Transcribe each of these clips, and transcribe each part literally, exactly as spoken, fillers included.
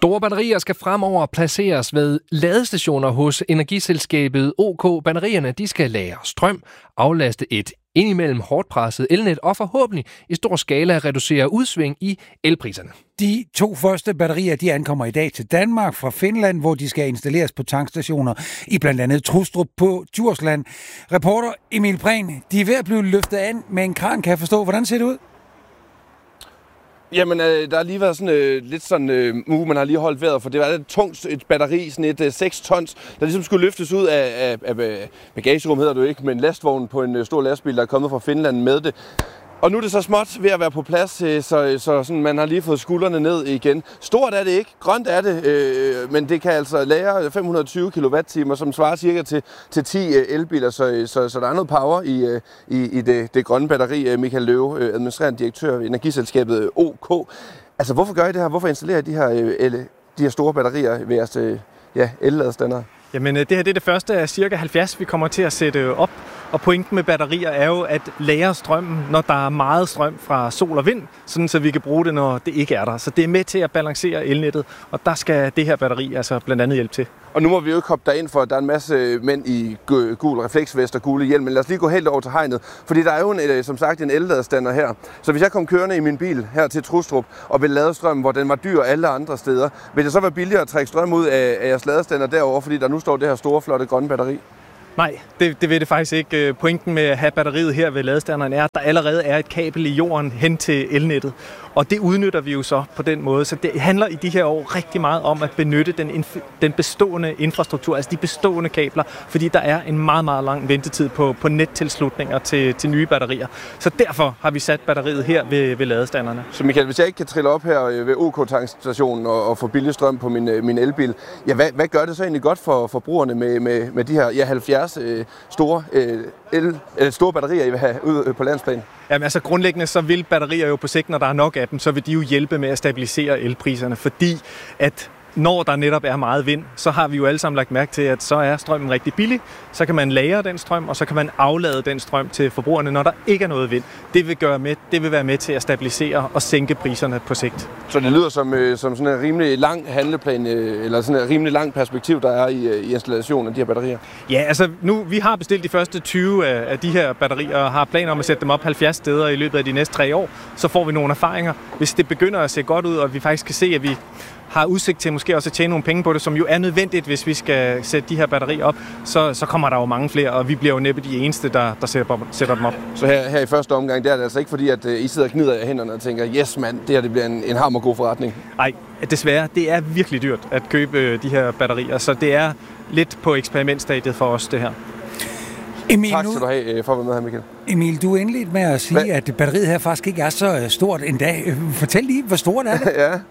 Store batterier skal fremover placeres ved ladestationer hos energiselskabet O K. Batterierne de skal lagre strøm, aflaste et indimellem hårdt presset elnet og forhåbentlig i stor skala reducere udsving i elpriserne. De to første batterier de ankommer i dag til Danmark fra Finland, hvor de skal installeres på tankstationer i blandt andet Trustrup på Djursland. Reporter Emil Prehn, de er ved at blive løftet an med en kran, kan jeg forstå. Hvordan ser det ud? Jamen, øh, der har lige været sådan øh, lidt sådan øh, move, man har lige holdt vejret, for det var et tungt et batteri, sådan et øh, seks tons, der ligesom skulle løftes ud af, af, af bagagerum, hedder det jo ikke, men lastvognen på en øh, stor lastbil, der er kommet fra Finland med det. Og nu er det så småt ved at være på plads, øh, så, så sådan, man har lige fået skuldrene ned igen. Stort er det ikke, grønt er det, øh, men det kan altså lagre fem hundrede og tyve kilowatt-timer, som svarer cirka til, til ti øh, elbiler, så, så, så der er noget power i, øh, i, i det, det grønne batteri. Michael Løve, øh, administrerende direktør ved energiselskabet O K. Altså, hvorfor gør I det her? Hvorfor installerer I de her, øh, de her store batterier ved jeres øh, ja, elladestandere? Jamen, det her det er det første af cirka halvfjerds, vi kommer til at sætte op. Og pointen med batterier er jo at lagre strømmen, når der er meget strøm fra sol og vind, sådan så vi kan bruge det, når det ikke er der. Så det er med til at balancere elnettet, og der skal det her batteri altså blandt andet hjælpe til. Og nu må vi jo ikke hoppe derind, for der er en masse mænd i gul refleksvest og gule hjelm, men lad os lige gå helt over til hegnet, fordi der er jo en, som sagt en elladestander her. Så hvis jeg kom kørende i min bil her til Trustrup og vil lade strøm, hvor den var dyr alle andre steder, vil det så være billigere at trække strøm ud af, af jeres ladestander derovre, fordi der nu står det her store, flotte grønne batteri? Nej, det, det vil det faktisk ikke. Pointen med at have batteriet her ved ladestanderen er, at der allerede er et kabel i jorden hen til elnettet. Og det udnytter vi jo så på den måde. Så det handler i de her år rigtig meget om at benytte den, inf- den bestående infrastruktur, altså de bestående kabler, fordi der er en meget, meget lang ventetid på, på nettilslutninger til, til nye batterier. Så derfor har vi sat batteriet her ved, ved ladestanderne. Så Michael, hvis jeg ikke kan trille op her ved O K-tankstationen og, og få billig strøm på min, min elbil, ja, hvad, hvad gør det så egentlig godt for forbrugerne med, med, med de her ja, halvfjerds øh, store, øh, el, øh, store batterier, I vil have ude på landsplan? Jamen altså grundlæggende så vil batterier jo på sigt, når der er nok af dem, så vil de jo hjælpe med at stabilisere elpriserne, fordi at når der netop er meget vind, så har vi jo alle sammen lagt mærke til, at så er strømmen rigtig billig. Så kan man lagre den strøm, og så kan man aflade den strøm til forbrugerne, når der ikke er noget vind. Det vil, gøre med, det vil være med til at stabilisere og sænke priserne på sigt. Så det lyder som, øh, som sådan en rimelig lang handleplan, øh, eller sådan en rimelig lang perspektiv, der er i, øh, i installationen af de her batterier? Ja, altså nu, vi har bestilt de første tyve af, af de her batterier, og har planer om at sætte dem op halvfjerds steder i løbet af de næste tre år. Så får vi nogle erfaringer. Hvis det begynder at se godt ud, og vi faktisk kan se, at vi har udsigt til måske også at tjene nogle penge på det, som jo er nødvendigt, hvis vi skal sætte de her batterier op, så, så kommer der jo mange flere, og vi bliver jo næppe de eneste, der, der sætter, sætter dem op. Så her, her i første omgang, det er det altså ikke fordi, at uh, I sidder og gnider af hænderne og tænker, yes mand, det her det bliver en, en hammergod forretning? Nej, desværre. Det er virkelig dyrt at købe de her batterier, så det er lidt på eksperimentstadiet for os, det her. Emil, tak skal du have for at være med her, Michael. Emil, du er indledt med at sige, Hva? at batteriet her faktisk ikke er så stort endda. Fortæl lige, hvor stort er det? ja.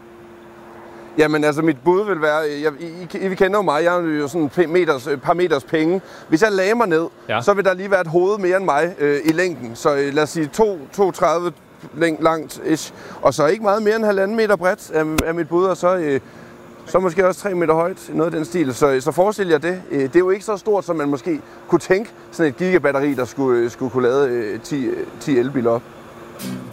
Jamen altså, mit bud vil være, jeg, I, I kender jo mig, jeg er jo sådan et meters, par meters penge. Hvis jeg lagde mig ned, ja. så vil der lige være et hoved mere end mig øh, i længden. Så øh, lad os sige to komma tredive langt, ish. Og så ikke meget mere end halvanden meter bredt er, er mit bud, og så, øh, så måske også tre meter højt, noget af den stil. Så, så forestil jer det. Det er jo ikke så stort, som man måske kunne tænke, sådan et gigabatteri, der skulle, skulle kunne lade øh, ti, ti elbiler op.